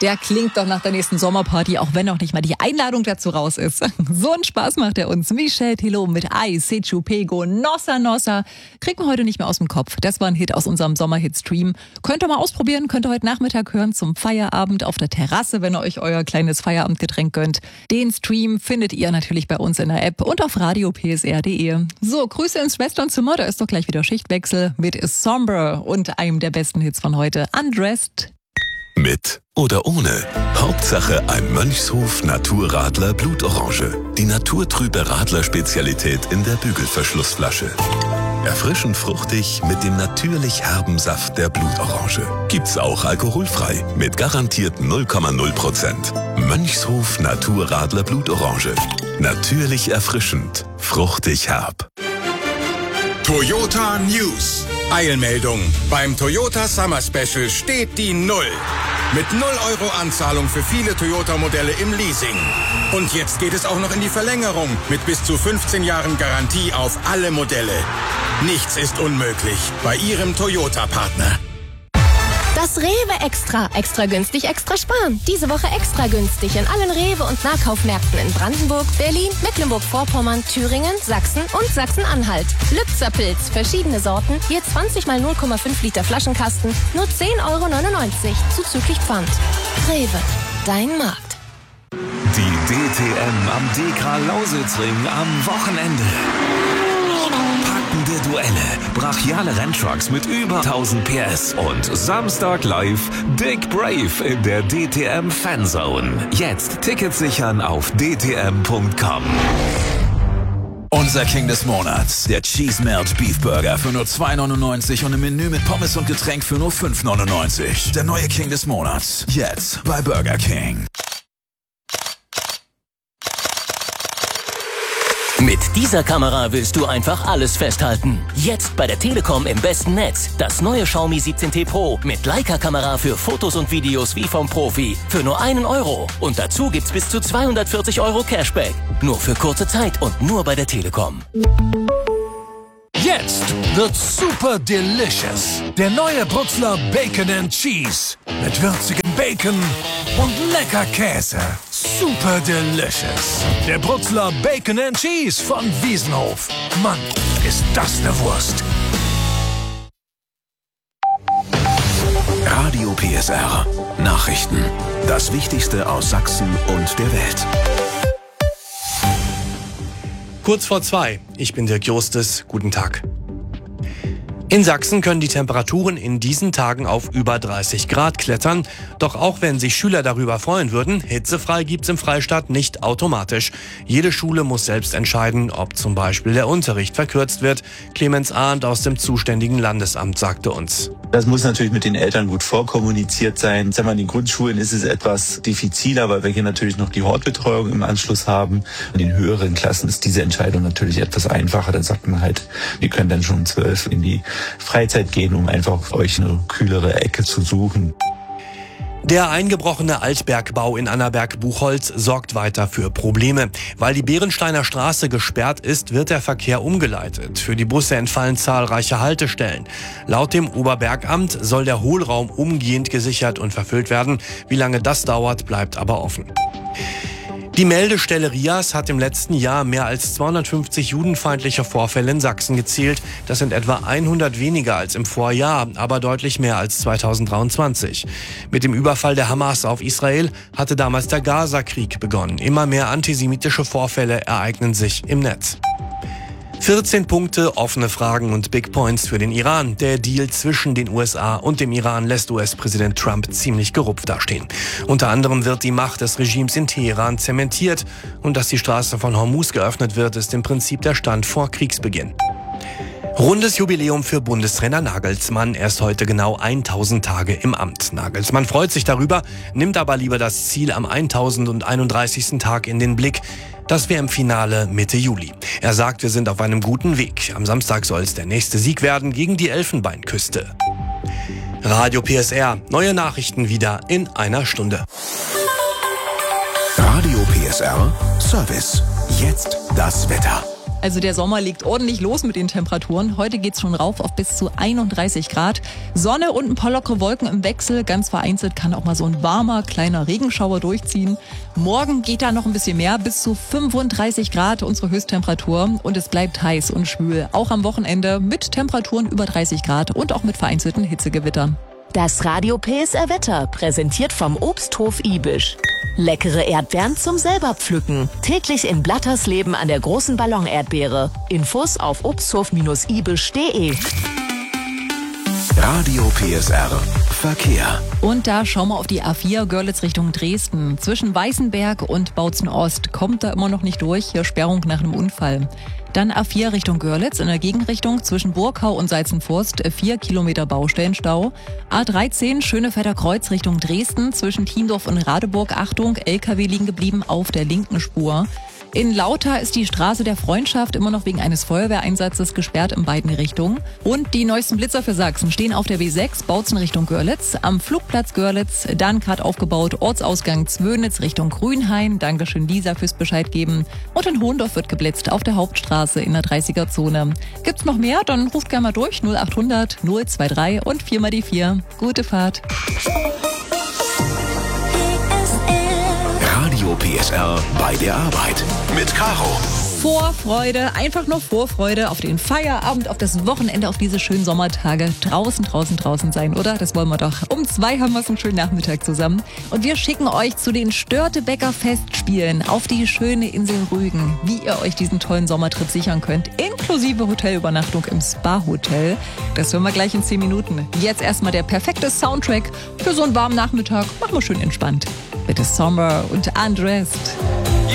Der klingt doch nach der nächsten Sommerparty, auch wenn noch nicht mal die Einladung dazu raus ist. So einen Spaß macht er uns. Michel Teló mit Ai, Sechu Pego, Nossa Nossa. Kriegt man heute nicht mehr aus dem Kopf. Das war ein Hit aus unserem Sommerhit-Stream. Könnt ihr mal ausprobieren, könnt ihr heute Nachmittag hören zum Feierabend auf der Terrasse, wenn ihr euch euer kleines Feierabendgetränk gönnt. Den Stream findet ihr natürlich bei uns in der App und auf radiopsr.de. So, Grüße ins Schwesternzimmer, da ist doch gleich wieder Schichtwechsel mit Sombre und einem der besten Hits von heute, Undressed. Mit oder ohne. Hauptsache ein Mönchshof Naturradler Blutorange. Die naturtrübe Radler-Spezialität in der Bügelverschlussflasche. Erfrischend fruchtig mit dem natürlich herben Saft der Blutorange. Gibt's auch alkoholfrei mit garantierten 0,0%. Mönchshof Naturradler Blutorange. Natürlich erfrischend, fruchtig herb. Toyota News. Eilmeldung. Beim Toyota Summer Special steht die 0. Mit 0 Euro Anzahlung für viele Toyota-Modelle im Leasing. Und jetzt geht es auch noch in die Verlängerung mit bis zu 15 Jahren Garantie auf alle Modelle. Nichts ist unmöglich bei Ihrem Toyota-Partner. Das Rewe Extra. Extra günstig, extra sparen. Diese Woche extra günstig in allen Rewe- und Nahkaufmärkten in Brandenburg, Berlin, Mecklenburg-Vorpommern, Thüringen, Sachsen und Sachsen-Anhalt. Lübzer Pilz, verschiedene Sorten, hier 20 mal 0,5 Liter Flaschenkasten, nur 10,99 Euro, zuzüglich Pfand. Rewe, dein Markt. Die DTM am DK-Lausitzring am Wochenende. Packende Duelle, brachiale Renntrucks mit über 1000 PS und Samstag live Dick Brave in der DTM Fanzone. Jetzt Tickets sichern auf dtm.com. Unser King des Monats, der Cheese Melt Beef Burger für nur 2,99 und ein Menü mit Pommes und Getränk für nur 5,99. Der neue King des Monats, jetzt bei Burger King. Mit dieser Kamera willst du einfach alles festhalten. Jetzt bei der Telekom im besten Netz. Das neue Xiaomi 17T Pro mit Leica-Kamera für Fotos und Videos wie vom Profi. Für nur 1 Euro. Und dazu gibt's bis zu 240 Euro Cashback. Nur für kurze Zeit und nur bei der Telekom. Jetzt wird super delicious. Der neue Bruxler Bacon and Cheese. Mit würzigem Bacon und lecker Käse. Super delicious. Der Bruxler Bacon and Cheese von Wiesenhof. Mann, ist das eine Wurst. Radio PSR. Nachrichten. Das Wichtigste aus Sachsen und der Welt. Kurz vor 2. Ich bin Dirk Justes. Guten Tag. In Sachsen können die Temperaturen in diesen Tagen auf über 30 Grad klettern. Doch auch wenn sich Schüler darüber freuen würden, hitzefrei gibt's im Freistaat nicht automatisch. Jede Schule muss selbst entscheiden, ob zum Beispiel der Unterricht verkürzt wird. Clemens Arndt aus dem zuständigen Landesamt sagte uns. Das muss natürlich mit den Eltern gut vorkommuniziert sein. Sagen wir, in den Grundschulen ist es etwas diffiziler, weil wir hier natürlich noch die Hortbetreuung im Anschluss haben. In den höheren Klassen ist diese Entscheidung natürlich etwas einfacher. Dann sagt man halt, wir können dann schon um 12 in die Freizeit gehen, um einfach euch eine kühlere Ecke zu suchen. Der eingebrochene Altbergbau in Annaberg-Buchholz sorgt weiter für Probleme. Weil die Bärensteiner Straße gesperrt ist, wird der Verkehr umgeleitet. Für die Busse entfallen zahlreiche Haltestellen. Laut dem Oberbergamt soll der Hohlraum umgehend gesichert und verfüllt werden. Wie lange das dauert, bleibt aber offen. Die Meldestelle RIAS hat im letzten Jahr mehr als 250 judenfeindliche Vorfälle in Sachsen gezählt. Das sind etwa 100 weniger als im Vorjahr, aber deutlich mehr als 2023. Mit dem Überfall der Hamas auf Israel hatte damals der Gaza-Krieg begonnen. Immer mehr antisemitische Vorfälle ereignen sich im Netz. 14 Punkte, offene Fragen und Big Points für den Iran. Der Deal zwischen den USA und dem Iran lässt US-Präsident Trump ziemlich gerupft dastehen. Unter anderem wird die Macht des Regimes in Teheran zementiert. Und dass die Straße von Hormuz geöffnet wird, ist im Prinzip der Stand vor Kriegsbeginn. Rundes Jubiläum für Bundestrainer Nagelsmann. Er ist heute genau 1000 Tage im Amt. Nagelsmann freut sich darüber, nimmt aber lieber das Ziel am 1031. Tag in den Blick. Das WM-Finale Mitte Juli. Er sagt, wir sind auf einem guten Weg. Am Samstag soll es der nächste Sieg werden gegen die Elfenbeinküste. Radio PSR. Neue Nachrichten wieder in einer Stunde. Radio PSR Service. Jetzt das Wetter. Also der Sommer legt ordentlich los mit den Temperaturen. Heute geht's schon rauf auf bis zu 31 Grad. Sonne und ein paar lockere Wolken im Wechsel. Ganz vereinzelt kann auch mal so ein warmer, kleiner Regenschauer durchziehen. Morgen geht da noch ein bisschen mehr, bis zu 35 Grad unsere Höchsttemperatur. Und es bleibt heiß und schwül. Auch am Wochenende mit Temperaturen über 30 Grad und auch mit vereinzelten Hitzegewittern. Das Radio PSR Wetter, präsentiert vom Obsthof Ibisch. Leckere Erdbeeren zum selber pflücken. Täglich in Blattersleben an der großen Ballon-Erdbeere. Infos auf obsthof-ibisch.de. Radio PSR Verkehr. Und da schauen wir auf die A4 Görlitz Richtung Dresden. Zwischen Weißenberg und Bautzen Ost kommt da immer noch nicht durch. Hier Sperrung nach einem Unfall. Dann A4 Richtung Görlitz in der Gegenrichtung zwischen Burkau und Salzenforst 4 Kilometer Baustellenstau. A13 Schönefelder Kreuz Richtung Dresden zwischen Thiendorf und Radeburg. Achtung, LKW liegen geblieben auf der linken Spur. In Lauter ist die Straße der Freundschaft immer noch wegen eines Feuerwehreinsatzes gesperrt in beiden Richtungen. Und die neuesten Blitzer für Sachsen stehen auf der B6 Bautzen Richtung Görlitz, am Flugplatz Görlitz, dann gerade aufgebaut Ortsausgang Zwönitz Richtung Grünhain. Dankeschön Lisa fürs Bescheid geben. Und in Hohendorf wird geblitzt auf der Hauptstraße in der 30er-Zone. Gibt's noch mehr? Dann ruft gerne mal durch 0800 023 und 4 mal die 4. Gute Fahrt. Radio PSR bei der Arbeit mit Caro. Vorfreude, einfach nur Vorfreude auf den Feierabend, auf das Wochenende, auf diese schönen Sommertage. Draußen sein, oder? Das wollen wir doch. Um 2 haben wir es einen schönen Nachmittag zusammen. Und wir schicken euch zu den Störtebeker Festspielen auf die schöne Insel Rügen. Wie ihr euch diesen tollen Sommertrip sichern könnt, inklusive Hotelübernachtung im Spa-Hotel. Das hören wir gleich in 10 Minuten. Jetzt erstmal der perfekte Soundtrack für so einen warmen Nachmittag. Machen wir schön entspannt. Bitte Sommer und Undressed.